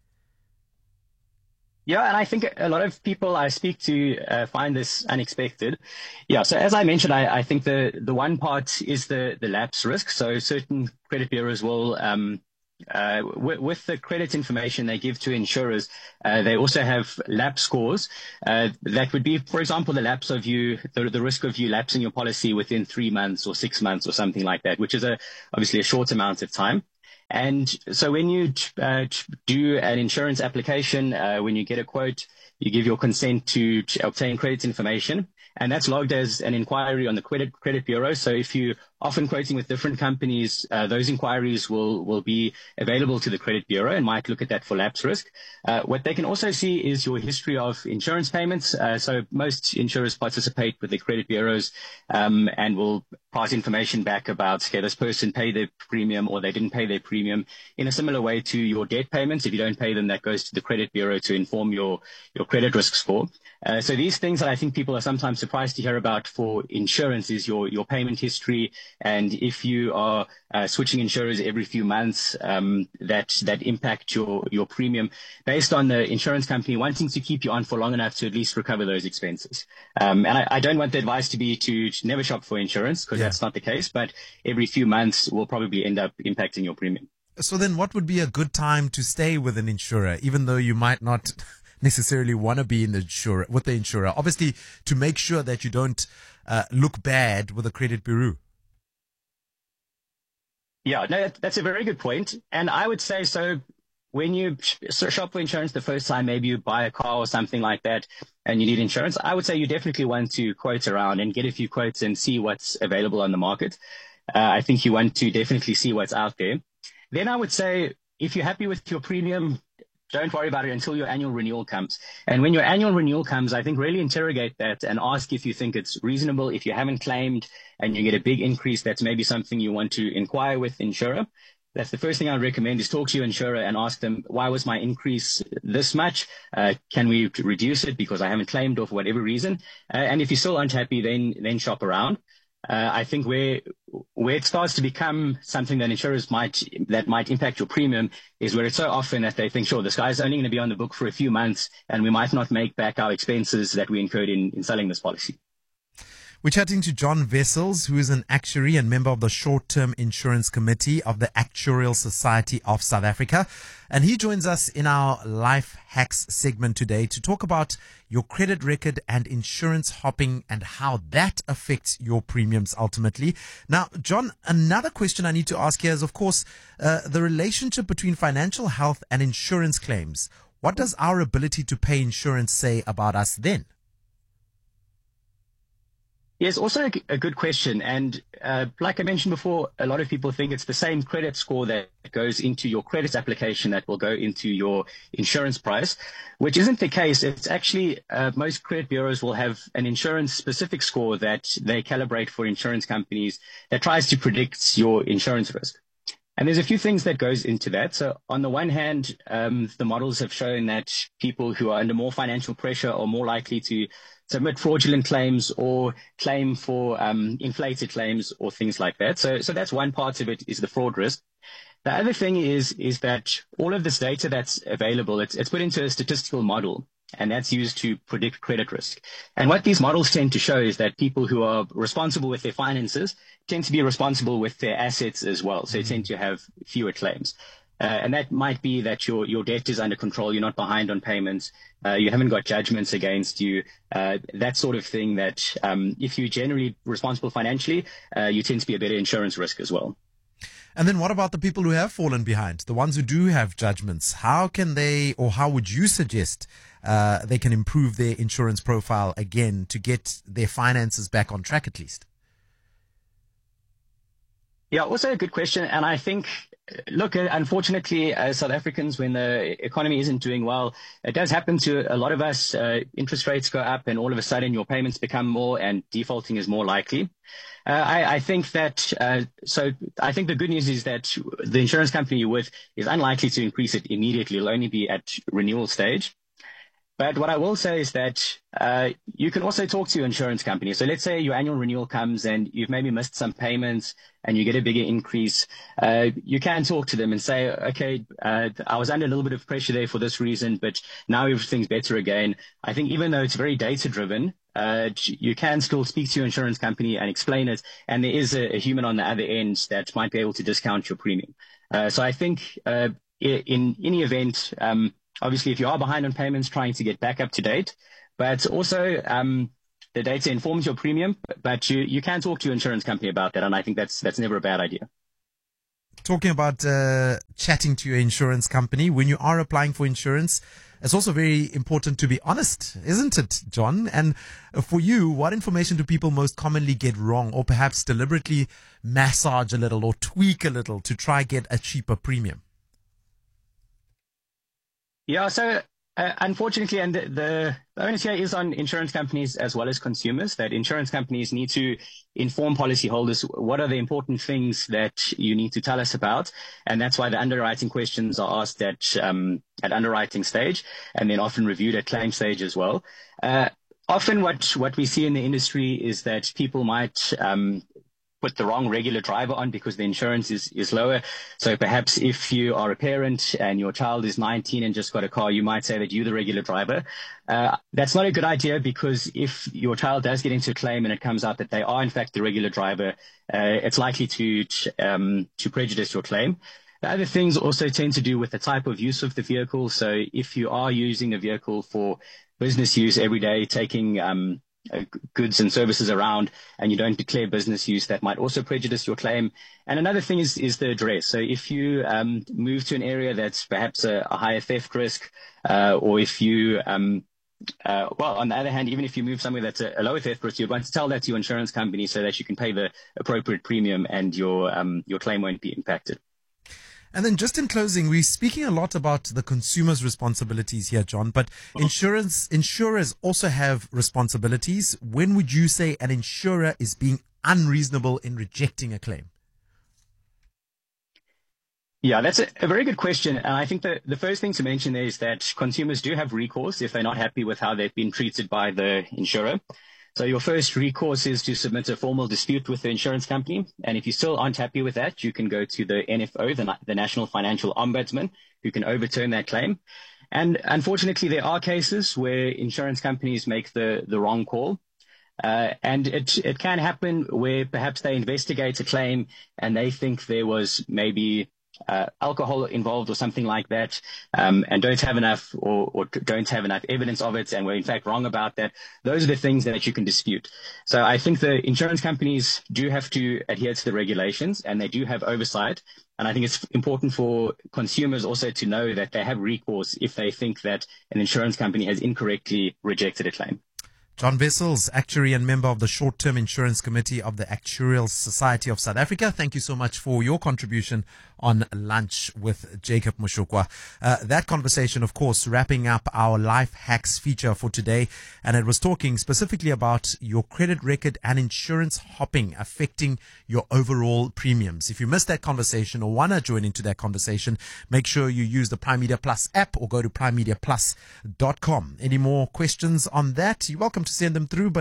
Yeah, and I think a lot of people I speak to find this unexpected. Yeah, so as I mentioned, I think the one part is the lapse risk. So certain credit bureaus will with the credit information they give to insurers, they also have lapse scores. That would be, for example, the lapse of the risk of you lapsing your policy within 3 months or 6 months or something like that, which is obviously a short amount of time. And so when you do an insurance application, when you get a quote, you give your consent to obtain credit information. And that's logged as an inquiry on the credit bureau. So if you're often quoting with different companies, those inquiries will be available to the credit bureau and might look at that for lapse risk. What they can also see is your history of insurance payments. So most insurers participate with the credit bureaus and will pass information back about, okay, this person paid their premium or they didn't pay their premium, in a similar way to your debt payments. If you don't pay them, that goes to the credit bureau to inform your credit risk score. So these things that I think people are sometimes surprised to hear about for insurance is your payment history. And if you are switching insurers every few months, that impact your premium based on the insurance company wanting to keep you on for long enough to at least recover those expenses. And I don't want the advice to be to never shop for insurance, because that's not the case, but every few months will probably end up impacting your premium. So then what would be a good time to stay with an insurer, even though you might not necessarily want to be with the insurer, obviously, to make sure that you don't look bad with a credit bureau? Yeah, no, that's a very good point. And I would say, so when you shop for insurance the first time, maybe you buy a car or something like that and you need insurance, I would say you definitely want to quote around and get a few quotes and see what's available on the market. I think you want to definitely see what's out there. Then I would say, if you're happy with your premium, don't worry about it until your annual renewal comes. And when your annual renewal comes, I think really interrogate that and ask if you think it's reasonable. If you haven't claimed and you get a big increase, that's maybe something you want to inquire with insurer. That's the first thing I would recommend, is talk to your insurer and ask them, why was my increase this much? Can we reduce it because I haven't claimed or for whatever reason? And if you still aren't happy, then shop around. I think where it starts to become something that insurers might impact your premium is where it's so often that they think, sure, this guy's only going to be on the book for a few months and we might not make back our expenses that we incurred in selling this policy. We're chatting to John Wessels, who is an actuary and member of the Short-Term Insurance Committee of the Actuarial Society of South Africa. And he joins us in our Life Hacks segment today to talk about your credit record and insurance hopping and how that affects your premiums ultimately. Now, John, another question I need to ask here is, of course, the relationship between financial health and insurance claims. What does our ability to pay insurance say about us then? Yes, also a good question. And like I mentioned before, a lot of people think it's the same credit score that goes into your credit application that will go into your insurance price, which isn't the case. It's actually most credit bureaus will have an insurance-specific score that they calibrate for insurance companies that tries to predict your insurance risk. And there's a few things that goes into that. So on the one hand, the models have shown that people who are under more financial pressure are more likely to submit fraudulent claims or claim for inflated claims or things like that. So that's one part of it, is the fraud risk. The other thing is that all of this data that's available, it's put into a statistical model. and that's used to predict credit risk. And what these models tend to show is that people who are responsible with their finances tend to be responsible with their assets as well. So they tend to have fewer claims. And that might be that your debt is under control, you're not behind on payments, you haven't got judgments against you, that sort of thing that if you're generally responsible financially, you tend to be a better insurance risk as well. And then what about the people who have fallen behind, the ones who do have judgments? How can they, or how would you suggest they can improve their insurance profile again to get their finances back on track at least? Yeah, also a good question. And I think, look, unfortunately, as South Africans, when the economy isn't doing well, it does happen to a lot of us. Interest rates go up and all of a sudden your payments become more and defaulting is more likely. I think that, so I think the good news is that the insurance company you're with is unlikely to increase it immediately. It'll only be at renewal stage. But what I will say is that you can also talk to your insurance company. So let's say your annual renewal comes and you've maybe missed some payments and you get a bigger increase. You can talk to them and say, okay, I was under a little bit of pressure there for this reason, but now everything's better again. I think even though it's very data driven, you can still speak to your insurance company and explain it. And there is a human on the other end that might be able to discount your premium. So I think in any event, obviously, if you are behind on payments, trying to get back up to date, but also the data informs your premium, but you can talk to your insurance company about that, and I think that's never a bad idea. Talking about chatting to your insurance company, when you are applying for insurance, it's also very important to be honest, isn't it, John? And for you, what information do people most commonly get wrong or perhaps deliberately massage a little or tweak a little to try get a cheaper premium? Yeah, so unfortunately, and the onus here is on insurance companies as well as consumers, that insurance companies need to inform policyholders what are the important things that you need to tell us about. And that's why the underwriting questions are asked at underwriting stage and then often reviewed at claim stage as well. Often what we see in the industry is that people might put the wrong regular driver on because the insurance is lower. So perhaps if you are a parent and your child is 19 and just got a car, you might say that you're the regular driver. That's not a good idea, because if your child does get into a claim and it comes out that they are in fact the regular driver, it's likely to prejudice your claim. The other things also tend to do with the type of use of the vehicle. So if you are using a vehicle for business use every day, taking goods and services around, and you don't declare business use, that might also prejudice your claim. And another thing is the address. So if you move to an area that's perhaps a higher theft risk, or if you well, on the other hand, even if you move somewhere that's a lower theft risk, you'd want to tell that to your insurance company so that you can pay the appropriate premium and your claim won't be impacted. And then just in closing, we're speaking a lot about the consumer's responsibilities here, John, but insurers also have responsibilities. When would you say an insurer is being unreasonable in rejecting a claim? Yeah, that's a very good question. And I think the first thing to mention there is that consumers do have recourse if they're not happy with how they've been treated by the insurer. So your first recourse is to submit a formal dispute with the insurance company. And if you still aren't happy with that, you can go to the NFO, the National Financial Ombudsman, who can overturn that claim. And unfortunately, there are cases where insurance companies make the wrong call. And it can happen where perhaps they investigate a claim and they think there was maybe alcohol involved or something like that, and don't have enough or don't have enough evidence of it, and we're in fact wrong about that. Those are the things that you can dispute. So I think the insurance companies do have to adhere to the regulations, and they do have oversight. And I think it's important for consumers also to know that they have recourse if they think that an insurance company has incorrectly rejected a claim. John Wessels, actuary and member of the Short-Term Insurance Committee of the Actuarial Society of South Africa. Thank you so much for your contribution on Lunch with Jacob Mushukwa. That conversation, of course, wrapping up our Life Hacks feature for today. And it was talking specifically about your credit record and insurance hopping affecting your overall premiums. If you missed that conversation or want to join into that conversation, make sure you use the Prime Media Plus app or go to primemediaplus.com. Any more questions on that? You're welcome to send them through, but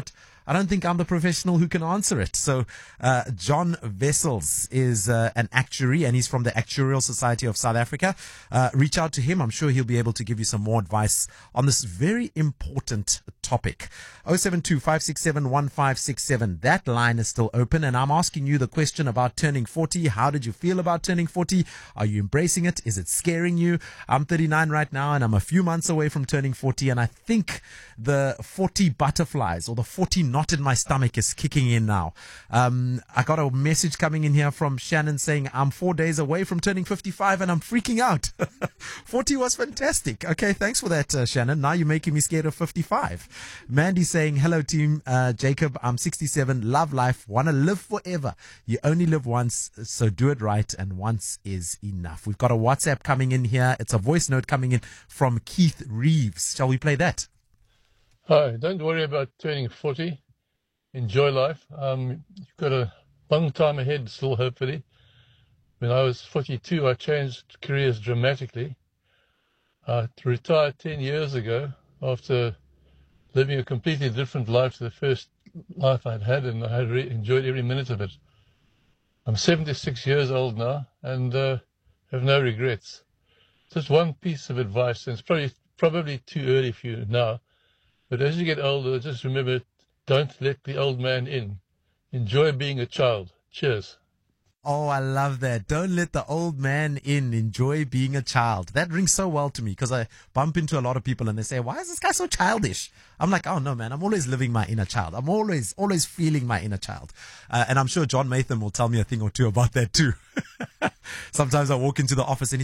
I don't think I'm the professional who can answer it. So, John Wessels is an actuary, and he's from the Actuarial Society of South Africa. Reach out to him. I'm sure he'll be able to give you some more advice on this very important topic. 072-567-1567. That line is still open, and I'm asking you the question about turning 40. How did you feel about turning 40? Are you embracing it? Is it scaring you? I'm 39 right now, and I'm a few months away from turning 40, and I think the 40 butterflies or the 40 knot in my stomach is kicking in now. I got a message coming in here from Shannon saying I'm 4 days away from turning 55 and I'm freaking out. 40 was fantastic. Okay, thanks for that, Shannon. Now you're making me scared of 55. Mandy saying, hello team, Jacob, I'm 67, love life, want to live forever. You only live once, so do it right, and once is enough. We've got a WhatsApp coming in here. It's a voice note coming in from Keith Reeves. Shall we play that? Hi, don't worry about turning 40. Enjoy life. You've got a long time ahead still, hopefully. When I was 42, I changed careers dramatically. I retired 10 years ago after living a completely different life to the first life I'd had, and I enjoyed every minute of it. I'm 76 years old now and have no regrets. Just one piece of advice, and it's probably too early for you now, but as you get older, just remember, don't let the old man in. Enjoy being a child. Cheers. Oh, I love that. Don't let the old man in. Enjoy being a child. That rings so well to me because I bump into a lot of people and they say, why is this guy so childish? I'm like, oh no, man, I'm always living my inner child. I'm always feeling my inner child. And I'm sure John Matham will tell me a thing or two about that too. Sometimes I walk into the office and